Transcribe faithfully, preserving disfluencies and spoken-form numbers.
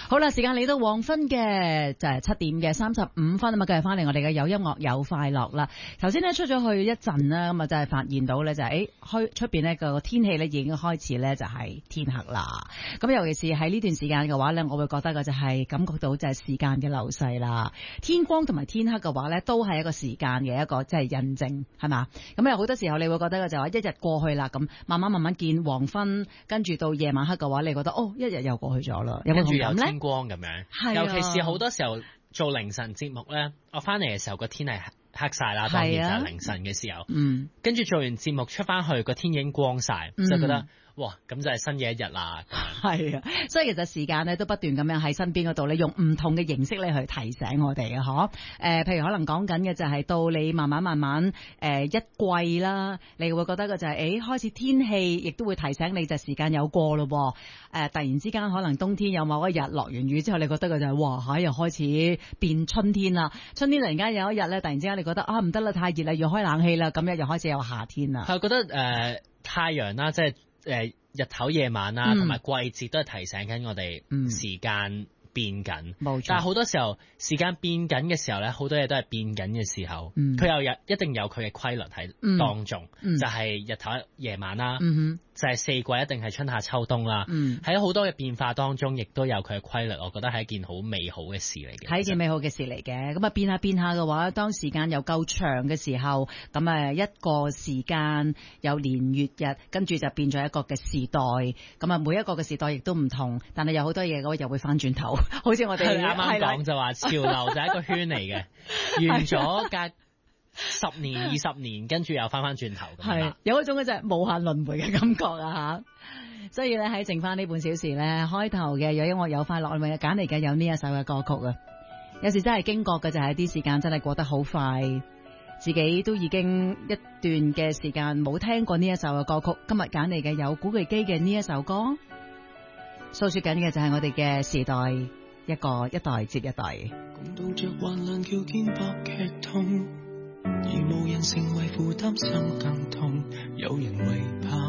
好啦，時間嚟到黃昏嘅就係七點嘅三十五分啊嘛，繼續翻嚟我哋嘅有音樂有快樂啦。頭先咧出咗去一陣啦，咁啊就係發現到咧就係誒，出邊呢個天氣咧已經開始咧就係天黑啦。咁尤其是喺呢段時間嘅話咧，我會覺得嘅就係感覺到就係時間嘅流逝啦。天光同埋天黑嘅話咧，都係一個時間嘅一個即係印證，係嘛？咁有好多時候你會覺得嘅就話一日過去啦，咁慢慢慢慢見黃昏，跟住到夜晚黑嘅話，你覺得哦一日又過去咗啦，有冇同感咧？ 光咁樣， 啊、 尤其是好多時候做凌晨節目咧，我翻嚟嘅時候個天係黑晒啦，當然就係凌晨嘅時候，嗯，跟住做完節目出翻去個天已經光晒，嗯、就覺得哇，咁就係新嘅一日啦。 係啊，所以其實時間咧都不斷咁樣喺身邊嗰度咧，用唔同嘅形式咧去提醒我哋嘅，嗬。誒、呃，譬如可能講緊嘅就係到你慢慢慢慢誒、呃、一季啦，你會覺得嘅就係、是、誒、欸、開始天氣亦都會提醒你就時間有過咯。誒、呃，突然之間可能冬天有某一日落完雨之後，你覺得嘅就係、是、哇，吓又開始變春天啦。春天突然間有一日咧，突然之間你覺得啊唔得啦，太熱啦，要開冷氣啦，咁樣又開始有夏天啦。 係覺得誒、呃、太陽啦，即係。誒、呃，日頭夜晚啦，同埋、嗯、季節都係提醒緊我哋時間變緊。冇錯、嗯，但係好多時候時間變緊嘅時候咧，好多嘢都係變緊嘅時候，佢又有一定有佢嘅規律喺當中，嗯嗯、就係日頭夜晚啦。嗯哼就係四季一定係春夏秋冬啦，喺好、嗯、多嘅變化當中，亦都有佢嘅規律，我覺得係一件好美好嘅事嚟嘅。 係一件美好嘅事嚟嘅，咁啊變下變下嘅話，當時間又夠長嘅時候，咁啊一個時間有年月日，跟住就變咗一個嘅時代，咁啊每一個嘅時代亦都唔同，但係有好多嘢嗰又會翻轉頭，好似我哋啱啱講就話潮流就係一個圈嚟嘅，完咗隔十年二十年，跟住又翻翻轉頭，係有一種嘅就係無限輪迴嘅感覺啊吓！所以咧喺剩翻呢半小時咧，開頭嘅有音樂有快樂，咪揀嚟嘅有呢一首嘅歌曲啊！有時真係驚覺嘅就係啲時間真係過得好快，自己都已經一段嘅時間冇聽過呢一首嘅歌曲。今日揀嚟嘅有古巨基嘅呢一首歌，訴說緊嘅就係我哋嘅時代，一個一代接一代。共度着患難叫肩膊劇痛，而無人成為負擔，心更痛，有人為怕